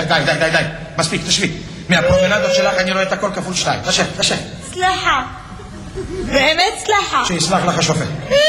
די. מספיק, תשבי. מהפרומנדות שלך אני רואה את הכל כפול 2. תשב. סליחה. באמת סליחה. שיסלח לך השופט.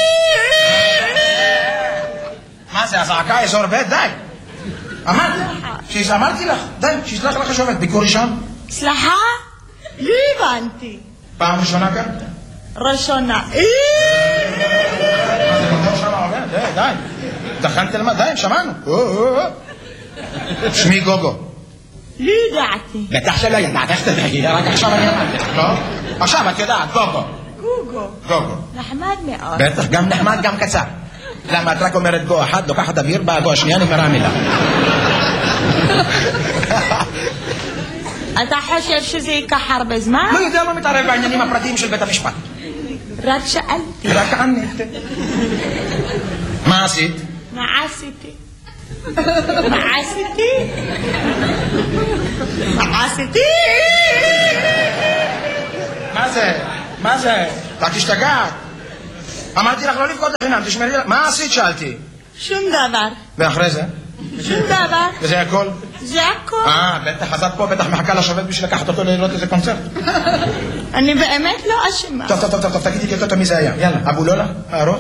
מה זה, הזעקה אזור בית? די. אמרתי לך, די, שיסלח לך השופט. ביקור ראשון? סליחה? לא הבנתי. פעם ראשונה כאן? ראשונה. מה זה, מותר שם עובד? די. דחנתי למה? די, שמענו. שמי גוגו. לא ידעתי. בטח שלא ידעת, איך תדעי? רק עכשיו אני אמרתי לך, לא? עכשיו את יודעת, גוגו. גוגו. נחמד מאוד. בטח, גם נחמד, גם קצר. למה את רק אומרת גו אחד, לוקחת אוויר, באה גו השנייה, נגמרה המילה. אתה חושב שזה ייקח הרבה זמן? לא יודע, לא מתערב בעניינים הפרטיים של בית המשפט. רק שאלתי. רק ענית. מה עשית? מה עשיתי? מה זה? רק תשתגעת. אמרתי לך לא לבכות לחינם, תשמרי לך. מה עשית? שאלתי. שום דבר. ואחרי זה? שום דבר. וזה הכל? זה הכל. בטח, אז את פה בטח מחכה לשופט בשביל לקחת אותו לראות איזה קונצרט. אני באמת לא אשמה. טוב, תגידי לי אותו מי זה היה. יאללה, אבו לולה, הארוך?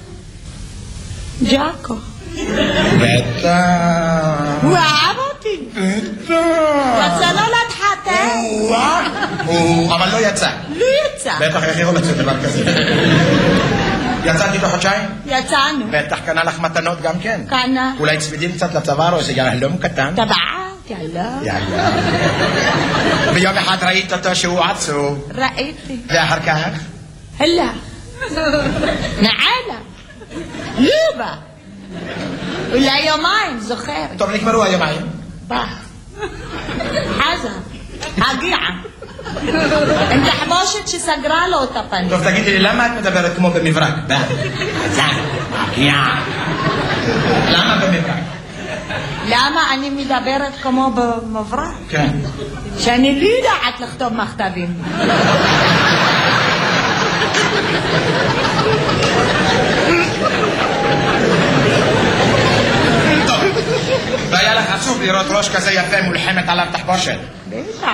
ג'אקו. בטח. הוא אהב אותי. רצה לא להתחתן. אבל לא יצא. בטח, איך יכול לצאת דבר כזה? יצאת איתו חודשיים? יצאנו. בטח קנה לך מתנות גם כן. קנה. אולי צמידים קצת לצוואר או איזה יהלום קטן? טבעת, יאללה. ביום אחד ראית אותו שהוא עצוב. ראיתי. ואחר כך? הלך. נעלה. ליבה. אולי יומיים, זוכרת. טוב, נגמרו היומיים. בא. חזר. הגיעה. עם תחבושת שסגרה לו אותה פנים. טוב, תגידי לי, למה את מדברת כמו במברק? חזר. הגיעה. למה במברק? למה אני מדברת כמו במברק? כן. שאני לא יודעת לכתוב מכתבים. והיה לך עצוב לראות ראש כזה יפה מולחמת עליו תחבושת. בטח.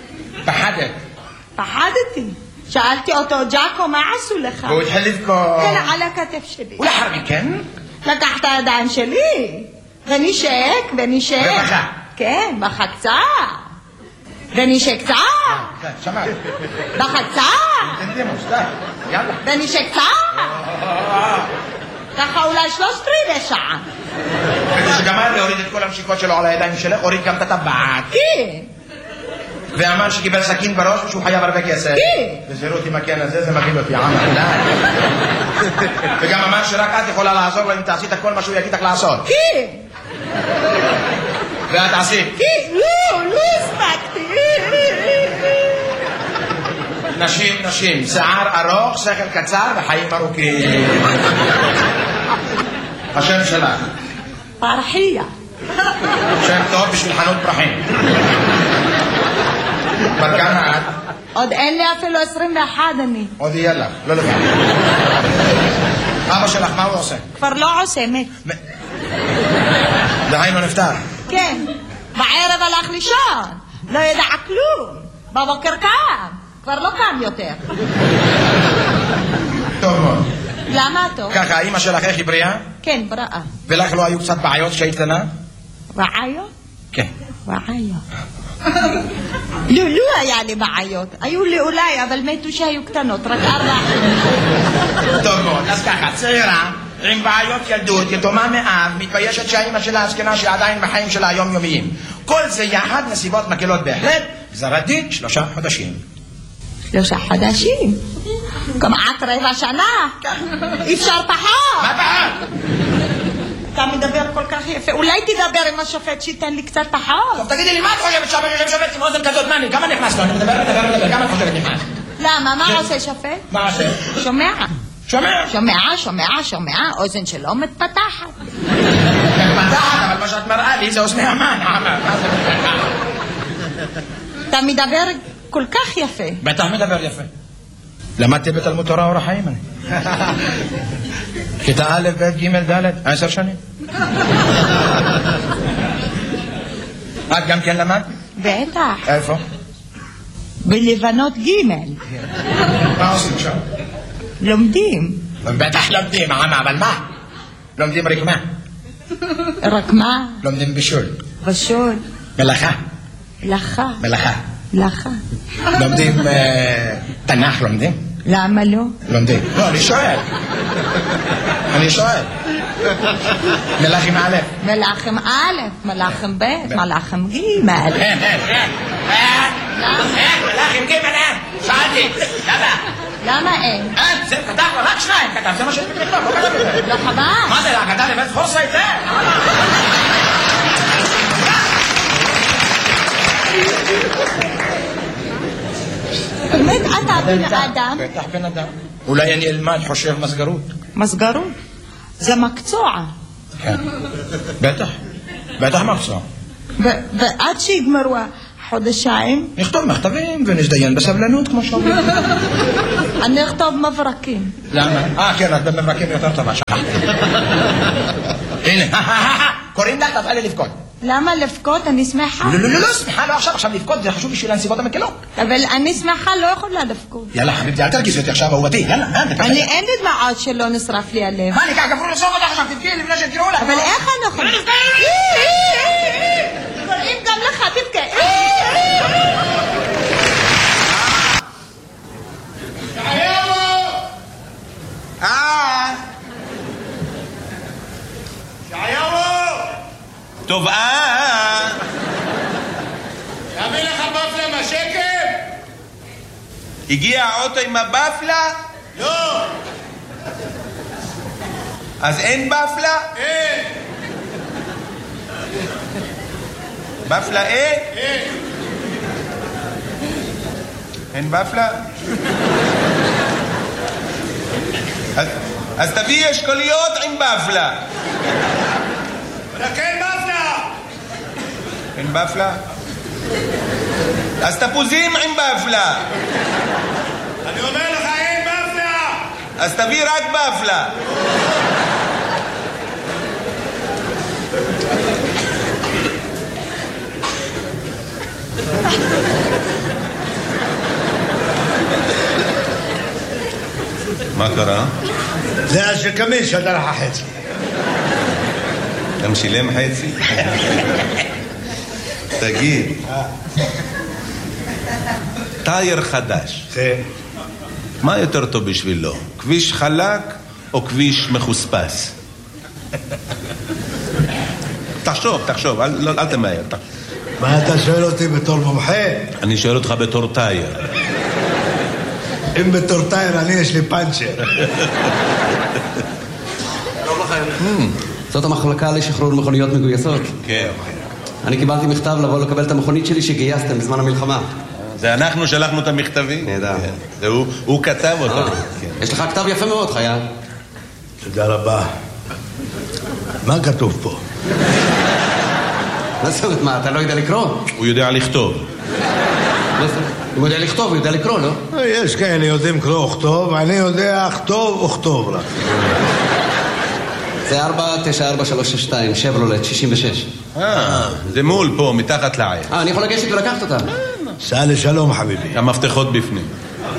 פחדתי. שאלתי אותו, ג'אקו, מה עשו לך? והוא התחיל לבכות. כן, על הכתף שלי. ולאחר מכן? לקח את הידיים שלי, ונשק. ובכה? כן, בכה קצת. ונשק קצת. כן, שמעת. בכה קצת. יאללה. ונשק קצת. ככה אולי 3/4 שעה. כדי שגמר להוריד את כל המשיקות שלו על הידיים שלך, הוריד גם את הטבעת. כן. ואמר שקיבל סכין בראש ושהוא חייב הרבה כסף. כן. וזירות עם הכן הזה, זה מגיל אותי עמה. וגם אמר שרק את יכולה לעזור לו אם תעשית כל מה שהוא יגיד לך לעשות. כן. ואת עשית. כן. לא הספקתי. נשים, שיער ארוך, שכל קצר וחיים ארוכים. השם שלך? פרחיה. שם טוב בשביל חנות פרחים. בת כמה את? עוד אין לי אפילו 21 אני. עוד יהיה לך, לא לבד. אבא שלך, מה הוא עושה? כבר לא עושה, מת. דהיינו נפטר. כן. בערב הלך לישון. לא ידע כלום. בבוקר קם. כבר לא קם יותר. טוב מאוד. למה טוב? ככה, אמא שלך איך היא בריאה? כן, בריאה. ולך לא היו קצת בעיות כשהיית קטנה? בעיות? כן. בעיות. לא היה לי בעיות. היו לי אולי, אבל מתו שהיו קטנות, רק 4. טוב מאוד, אז ככה, צעירה, עם בעיות ילדות, יתומה מאב, מתביישת שהאמא שלה הזקנה שעדיין בחיים שלה היומיומיים. כל זה יחד נסיבות מקלות בהחלט, גזר הדין 3 חודשים. 3 חודשים? כמעט 15 שנה. אפשר פחות. מה פחות? אתה מדבר כל כך יפה. אולי תדבר עם השופט שייתן לי קצת פחות. טוב, תגידי לי, מה את חושבת שופט עם אוזן כזאת? מה, כמה נכנס לו? אני מדבר, כמה את חושבת נכנס? למה? מה עושה שופט? מה עושה? שומע, אוזן שלו מתפתחת. מתפתחת, אבל מה שאת מראה לי זה אוזני המן. אתה מדבר כל כך יפה. בטח מדבר יפה. למדתי בתלמוד תורה אור החיים אני. כיתה א', ב', ג', ד', 10 שנים. את גם כן למד? בטח. איפה? בלבנות ג'. מה עושים שם? לומדים. בטח לומדים, אבל מה? לומדים רק מה? רק מה? לומדים בישול. בישול. מלאכה. מלאכה. מלאכה. מלאכה. לומדים תנ"ך, לומדים? למה לא? לומדים. לא, אני שואל. מלאכים א'. מלאכים א', מלאכים ב', מלאכים ג'. אין. מלאכים ג' אין. שאלתי. למה אין? אין, זה כתב, רק שניים כתב, זה מה שאני מתכתב, לא כתב את זה. לא חבל. מה זה, כתב לבית חורסה את זה? באמת אתה בן אדם? בטח בן אדם. אולי אני אלמד חושב מסגרות. מסגרות? זה מקצוע. כן. בטח מקצוע. ועד שיגמרו חודשיים נכתוב מכתבים ונזדיין בסבלנות כמו שאומרים. אני אכתוב מברקים. למה? כן, את במברקים יותר טובה, שכחתי. הנה, קוראים לך, תתחילי לבכות. למה לבכות? אני שמחה. לא, שמחה לא עכשיו לבכות, זה חשוב בשביל הנסיבות המקלות. אבל אני שמחה לא יכולה לבכות. יאללה חביבתי, אל תרגיזי אותי עכשיו אהובתי, יאללה. אני אין לי דמעות שלא נשרף לי הלב. מה, אני ככה גברו לסוף אותך עכשיו, תבכי לפני שתקראו לך. אבל איך אני יכולה? קוראים גם לך, תבכה. טוב, תביא לך בפלה מהשקם? הגיע האוטו עם הבפלה? לא. אז אין בפלה? אין. בפלה אין? אין. אין בפלה? אז תביא אשכוליות עם בפלה. רק אין בפלה. אין בפלה? אז תפוזים עם בפלה. אני אומר לך אין בפלה. אז תביא רק בפלה. מה קרה? זה השקמין שאתה לך חצי. אתה משילם חצי? תגיד, טייר חדש, מה יותר טוב בשבילו? כביש חלק או כביש מחוספס? תחשוב, אל תמהר. מה אתה שואל אותי בתור מומחה? אני שואל אותך בתור טייר. אם בתור טייר אני יש לי פאנצ'ר. זאת המחלקה לשחרור מכוניות מגויסות. כן. אני קיבלתי מכתב לבוא לקבל את המכונית שלי שגייסתם בזמן המלחמה. זה אנחנו שלחנו את המכתבים. נהדר. הוא כתב אותו. יש לך כתב יפה מאוד, חייל. תודה רבה. מה כתוב פה? מה זאת אומרת, מה, אתה לא יודע לקרוא? הוא יודע לכתוב. הוא יודע לכתוב, הוא יודע לקרוא, לא? יש כאלה יודעים קרוא וכתוב, אני יודע כתוב וכתוב רק. זה 494362, שברולט, 66. זה מול פה, מתחת לעיר. אני יכול לגשת ולקחת אותה. סע לשלום חביבי. המפתחות בפנים.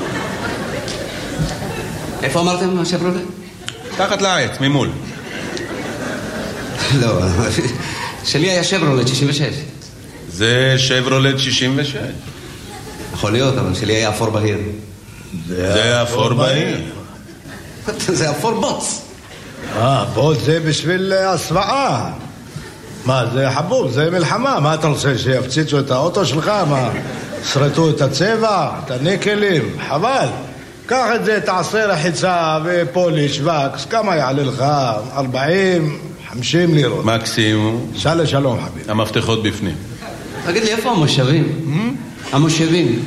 איפה אמרתם, שברולט? מתחת לעץ, ממול. לא, שלי היה שברולט, 66. זה שברולט 66. יכול להיות, אבל שלי היה אפור בהיר. זה אפור בהיר. זה אפור בוץ. בוץ זה בשביל הסוואה. מה, זה חבוב, זה מלחמה. מה אתה רוצה, שיפציצו את האוטו שלך? מה, שרטו את הצבע, את הניקלים? חבל. קח את זה, תעשה רחיצה ופוליש, וקס, כמה יעלה לך? 40, 50 לירות. מקסימום. סע לשלום חביבי. המפתחות בפנים. תגיד לי, איפה המושבים? המושבים.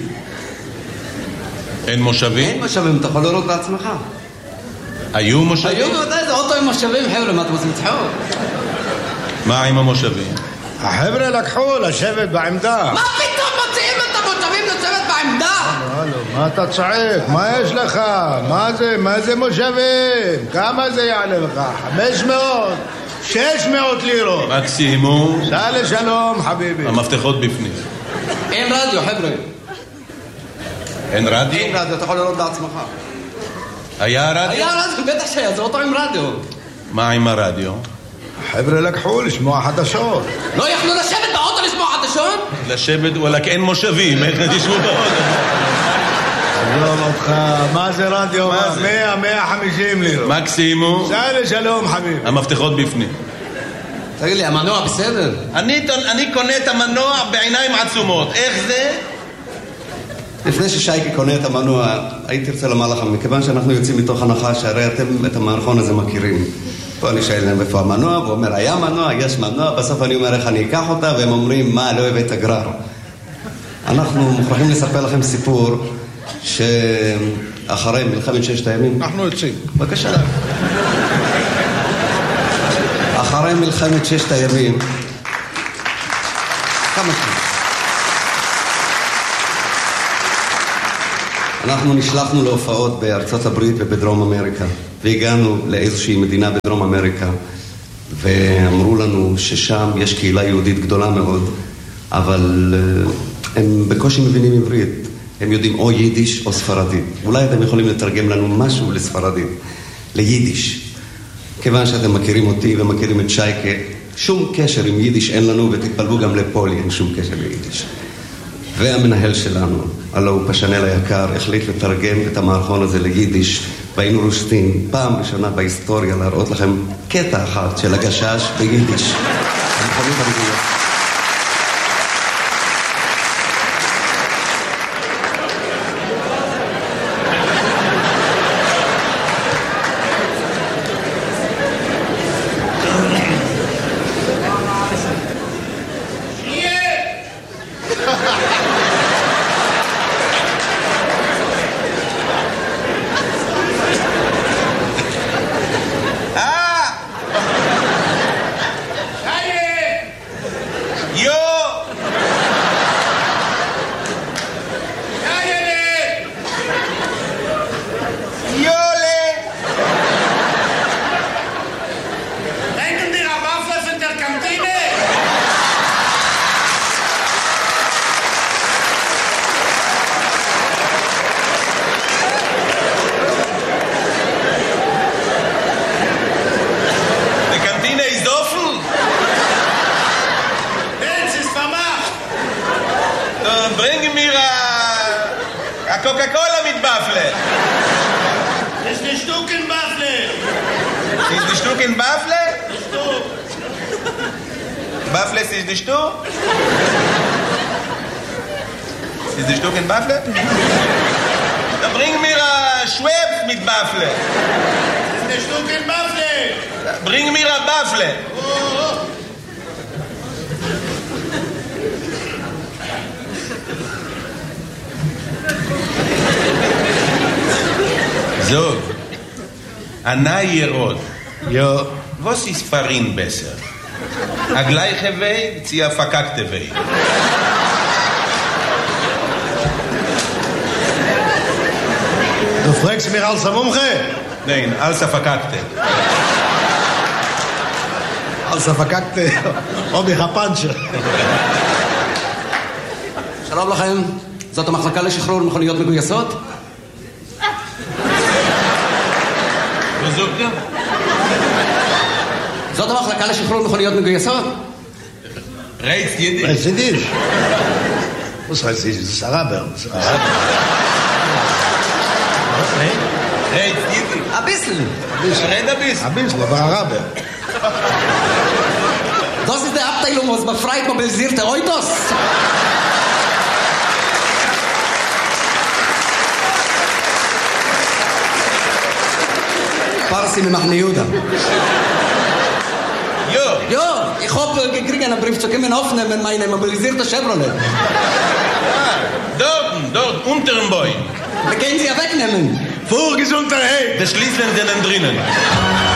אין מושבים? אין מושבים, אתה יכול לראות בעצמך. היו מושבים? היו בוודאי, זה אוטו עם מושבים, חבר'ה, מה אתם עושים צחוק? מה עם המושבים? החבר'ה לקחו לשבת בעמדה. מה פתאום מוציאים את המושבים לשבת בעמדה? מה אתה צועק? מה יש לך? מה זה? מה זה מושבים? כמה זה יעלה לך? 500? 600 לירות. מקסימום. סע לשלום, חביבי. המפתחות בפנים. אין רדיו, חבר'ה. אין רדיו? אין רדיו, אתה יכול לראות בעצמך. היה רדיו? היה רדיו, בטח שהיה, זה אותו עם רדיו. מה עם הרדיו? חבר'ה לקחו לשמוע חדשות. לא יכלו לשבת באוטו לשמוע חדשות? לשבת, וואלק, אין מושבים, איך תשבו באוטו? עזוב אותך, מה זה רדיו? מה זה? 100, 150 לירות. מקסימום. סע לשלום, חביבי. המפתחות בפנים. תגיד לי, המנוע בסדר? אני קונה את המנוע בעיניים עצומות. איך זה? לפני ששייקי קונה את המנוע, הייתי רוצה לומר לכם, מכיוון שאנחנו יוצאים מתוך הנחה שהרי אתם את המערכון הזה מכירים. פה אני שואל להם איפה המנוע, והוא אומר, היה מנוע, יש מנוע, בסוף אני אומר איך אני אקח אותה, והם אומרים, מה, לא הבאת גרר. אנחנו מוכרחים לספר לכם סיפור שאחרי מלחמת ששת הימים... אנחנו יוצאים. בבקשה. אחרי מלחמת ששת הימים... כמה שנים? אנחנו נשלחנו להופעות בארצות הברית ובדרום אמריקה, והגענו לאיזושהי מדינה בדרום אמריקה, ואמרו לנו ששם יש קהילה יהודית גדולה מאוד, אבל הם בקושי מבינים עברית. הם יודעים או יידיש או ספרדית. אולי אתם יכולים לתרגם לנו משהו לספרדית, ליידיש. כיוון שאתם מכירים אותי ומכירים את שייקה, שום קשר עם יידיש אין לנו, ותתפלבו גם לפולי, אין שום קשר ליידיש. והמנהל שלנו, הלא הוא פשנל היקר, החליט לתרגם את המערכון הזה ליידיש, והיינו רושטים פעם ראשונה בהיסטוריה להראות לכם קטע אחד של הגשש ביידיש. המכונית הרגילה. Anna Yerod. Jo. Was ist Farin besser? A gleiche Weg, sie a verkackte Weg. Du fragst mich als Mumche? Nein, als a verkackte. Als a verkackte. או מחפנצ'ה. שלום לכם, זאת המחלקה לשחרור מכוניות מגויסות? זאת המחלקה לשחרור מכוניות מגויסות? Reizt Jiddisch. Reizt Jiddisch. Was heißt Jiddisch? Das ist Araber. Reizt Jiddisch. Ein bisschen. Red ein bisschen. Ein bisschen, aber Araber. Das ist die Abteilung, was befreit mobilisierte Autos. Parsi ממחנה יהודה. Ja, ich habe gekriegt einen Brief zu kommen aufnehmen, meine mobilisierte Chevrolet. Dort, unter dem Bäum. Wir können sie ja wegnehmen. Vorgesundheit. Der Schließlein sind drinnen.